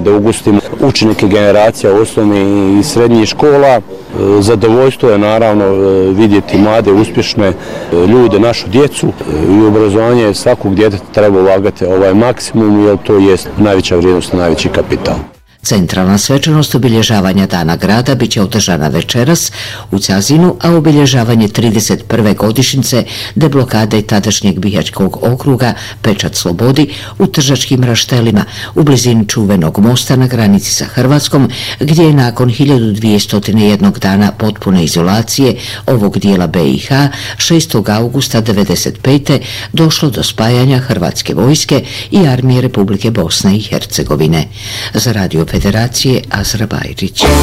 da ugostimo učenike generacija osnovnih i srednjih škola. Zadovoljstvo je naravno vidjeti mlade, uspješne ljude, našu djecu i obrazovanje svakog djeteta treba ulagati maksimum, jer to je najveća vrijednost, najveći kapital. Centralna svečanost obilježavanja Dana grada biće održana večeras u Cazinu, a obilježavanje 31. godišnjice deblokade tadašnjeg Bihaćkog okruga Pečat slobodi u Tržačkim raštelima u blizini čuvenog mosta na granici sa Hrvatskom, gdje je nakon 1201 dana potpune izolacije ovog dijela BiH 6. augusta 1995. došlo do spajanja Hrvatske vojske i armije Republike Bosne i Hercegovine. Za Radio Federacije Azra Bajrić.